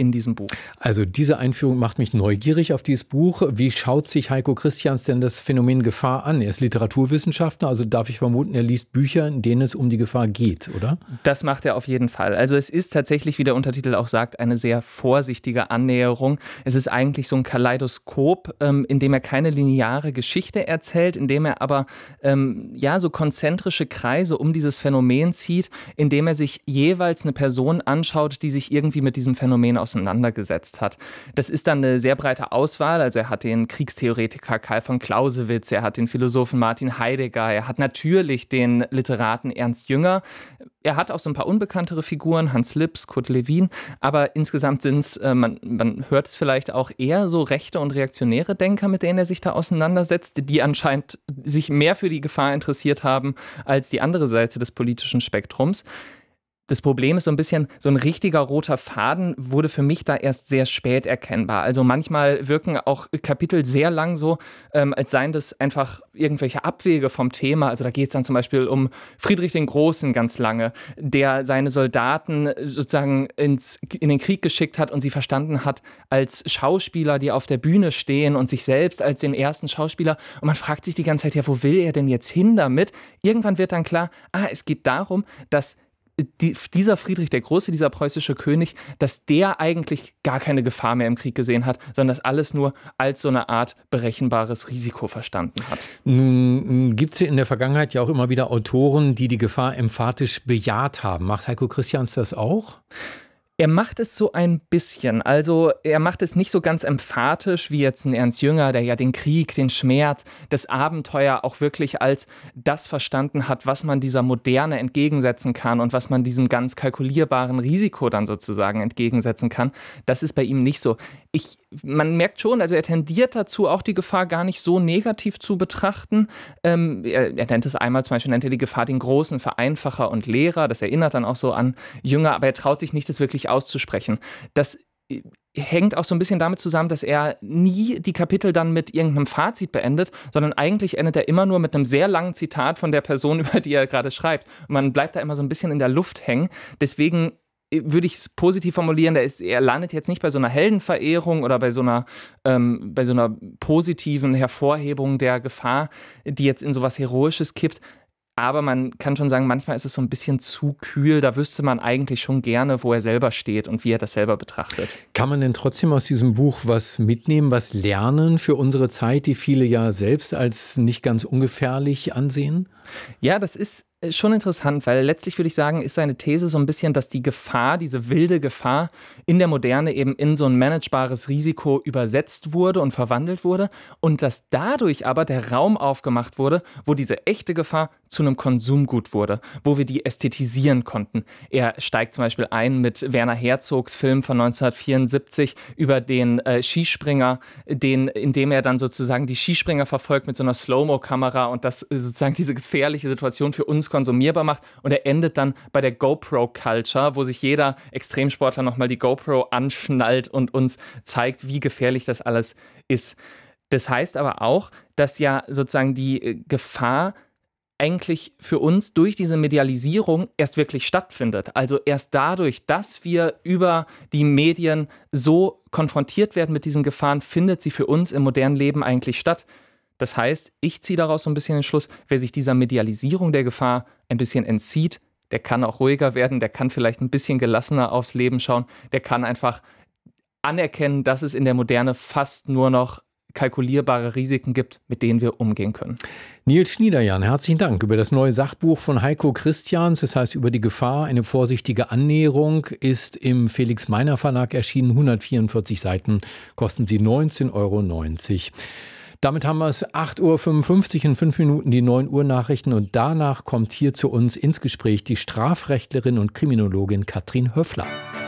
in diesem Buch. Also diese Einführung macht mich neugierig auf dieses Buch. Wie schaut sich Heiko Christians denn das Phänomen Gefahr an? Er ist Literaturwissenschaftler, also darf ich vermuten, er liest Bücher, in denen es um die Gefahr geht, oder? Das macht er auf jeden Fall. Also es ist tatsächlich, wie der Untertitel auch sagt, eine sehr vorsichtige Annäherung. Es ist eigentlich so ein Kaleidoskop, in dem er keine lineare Geschichte erzählt, in dem er aber so konzentrische Kreise um dieses Phänomen zieht, indem er sich jeweils eine Person anschaut, die sich irgendwie mit diesem Phänomen auseinandergesetzt hat. Das ist dann eine sehr breite Auswahl. Also er hat den Kriegstheoretiker Karl von Clausewitz, er hat den Philosophen Martin Heidegger, er hat natürlich den Literaten Ernst Jünger. Er hat auch so ein paar unbekanntere Figuren, Hans Lips, Kurt Lewin, aber insgesamt sind es, man hört es vielleicht auch eher so rechte und reaktionäre Denker, mit denen er sich da auseinandersetzt, die anscheinend sich mehr für die Gefahr interessiert haben als die andere Seite des politischen Spektrums. Das Problem ist so ein bisschen, so ein richtiger roter Faden wurde für mich da erst sehr spät erkennbar. Also manchmal wirken auch Kapitel sehr lang so, als seien das einfach irgendwelche Abwege vom Thema. Also da geht es dann zum Beispiel um Friedrich den Großen ganz lange, der seine Soldaten sozusagen in den Krieg geschickt hat und sie verstanden hat als Schauspieler, die auf der Bühne stehen und sich selbst als den ersten Schauspieler. Und man fragt sich die ganze Zeit, ja, wo will er denn jetzt hin damit? Irgendwann wird dann klar, es geht darum, dass dieser Friedrich der Große, dieser preußische König, dass der eigentlich gar keine Gefahr mehr im Krieg gesehen hat, sondern das alles nur als so eine Art berechenbares Risiko verstanden hat. Nun gibt es in der Vergangenheit ja auch immer wieder Autoren, die die Gefahr emphatisch bejaht haben. Macht Heiko Christians das auch? Er macht es so ein bisschen, also er macht es nicht so ganz emphatisch wie jetzt ein Ernst Jünger, der ja den Krieg, den Schmerz, das Abenteuer auch wirklich als das verstanden hat, was man dieser Moderne entgegensetzen kann und was man diesem ganz kalkulierbaren Risiko dann sozusagen entgegensetzen kann. Das ist bei ihm nicht so. Man merkt schon, also er tendiert dazu, auch die Gefahr gar nicht so negativ zu betrachten. Er nennt es einmal, zum Beispiel nennt er die Gefahr den großen Vereinfacher und Lehrer. Das erinnert dann auch so an Jünger, aber er traut sich nicht, das wirklich auszusprechen. Das hängt auch so ein bisschen damit zusammen, dass er nie die Kapitel dann mit irgendeinem Fazit beendet, sondern eigentlich endet er immer nur mit einem sehr langen Zitat von der Person, über die er gerade schreibt. Und man bleibt da immer so ein bisschen in der Luft hängen. Deswegen würde ich es positiv formulieren, er landet jetzt nicht bei so einer Heldenverehrung oder bei so einer positiven Hervorhebung der Gefahr, die jetzt in sowas Heroisches kippt. Aber man kann schon sagen, manchmal ist es so ein bisschen zu kühl. Da wüsste man eigentlich schon gerne, wo er selber steht und wie er das selber betrachtet. Kann man denn trotzdem aus diesem Buch was mitnehmen, was lernen für unsere Zeit, die viele ja selbst als nicht ganz ungefährlich ansehen? Ja, das ist schon interessant, weil letztlich würde ich sagen, ist seine These so ein bisschen, dass die Gefahr, diese wilde Gefahr in der Moderne eben in so ein managebares Risiko übersetzt wurde und verwandelt wurde und dass dadurch aber der Raum aufgemacht wurde, wo diese echte Gefahr zu einem Konsumgut wurde, wo wir die ästhetisieren konnten. Er steigt zum Beispiel ein mit Werner Herzogs Film von 1974 über den Skispringer, in dem er dann sozusagen die Skispringer verfolgt mit so einer Slow-Mo-Kamera und das sozusagen diese gefährliche Situation für uns konsumierbar macht. Und er endet dann bei der GoPro-Culture, wo sich jeder Extremsportler nochmal die GoPro anschnallt und uns zeigt, wie gefährlich das alles ist. Das heißt aber auch, dass ja sozusagen die Gefahr eigentlich für uns durch diese Medialisierung erst wirklich stattfindet. Also erst dadurch, dass wir über die Medien so konfrontiert werden mit diesen Gefahren, findet sie für uns im modernen Leben eigentlich statt. Das heißt, ich ziehe daraus so ein bisschen den Schluss, wer sich dieser Medialisierung der Gefahr ein bisschen entzieht, der kann auch ruhiger werden, der kann vielleicht ein bisschen gelassener aufs Leben schauen, der kann einfach anerkennen, dass es in der Moderne fast nur noch kalkulierbare Risiken gibt, mit denen wir umgehen können. Nils Schniederjahn, herzlichen Dank über das neue Sachbuch von Heiko Christians. Das heißt, über die Gefahr, eine vorsichtige Annäherung, ist im Felix Meiner Verlag erschienen. 144 Seiten, kosten sie 19,90 €. Damit haben wir es 8:55 Uhr, in 5 Minuten die 9 Uhr Nachrichten und danach kommt hier zu uns ins Gespräch die Strafrechtlerin und Kriminologin Katrin Höffler.